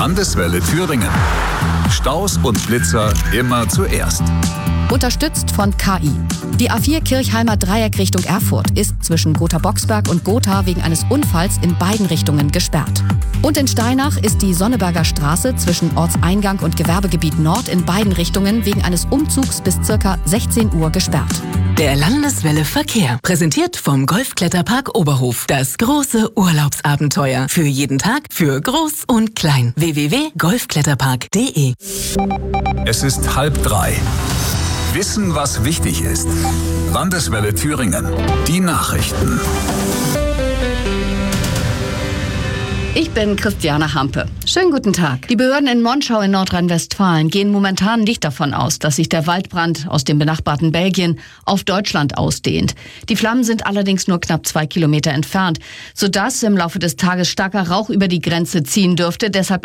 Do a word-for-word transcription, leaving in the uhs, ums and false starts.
Landeswelle Thüringen. Staus und Blitzer immer zuerst. Unterstützt von K I. Die A vier Kirchheimer Dreieck Richtung Erfurt ist zwischen Gotha-Boxberg und Gotha wegen eines Unfalls in beiden Richtungen gesperrt. Und in Steinach ist die Sonneberger Straße zwischen Ortseingang und Gewerbegebiet Nord in beiden Richtungen wegen eines Umzugs bis ca. sechzehn Uhr gesperrt. Der Landeswelle Verkehr, präsentiert vom Golfkletterpark Oberhof. Das große Urlaubsabenteuer. Für jeden Tag, für groß und klein. w w w punkt golfkletterpark punkt de. Es ist halb drei. Wissen, was wichtig ist. Landeswelle Thüringen. Die Nachrichten. Ich bin Christiane Hampe. Schönen guten Tag. Die Behörden in Monschau in Nordrhein-Westfalen gehen momentan nicht davon aus, dass sich der Waldbrand aus dem benachbarten Belgien auf Deutschland ausdehnt. Die Flammen sind allerdings nur knapp zwei Kilometer entfernt, sodass im Laufe des Tages starker Rauch über die Grenze ziehen dürfte. Deshalb